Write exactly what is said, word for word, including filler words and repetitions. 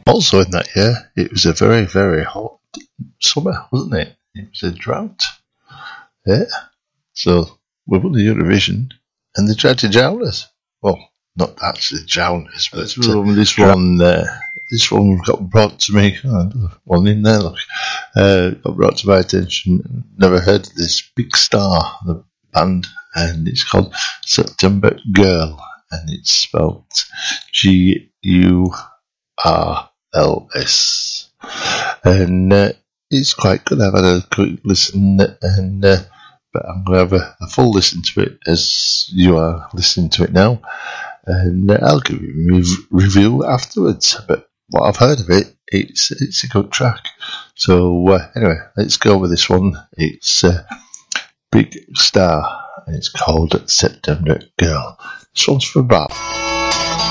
Also in that year, it was a very, very hot summer, wasn't it? It was a drought. Yeah. So we won the Eurovision, and they tried to drown us. Well, not actually drown us, but uh, this one, uh, this one got brought to me. Oh, one in there, look. Uh, got brought to my attention. Never heard of this. Big Star, the band, and it's called September Girl, and it's spelled G U R L S, and uh, it's quite good. I've had a quick listen, and uh, but I'm going to have a, a full listen to it as you are listening to it now, and uh, I'll give you a rev- review afterwards. But what I've heard of it, it's it's a good track. So uh, anyway, let's go with this one. It's uh, Big Star, and it's called September Girl. This one's for Bob.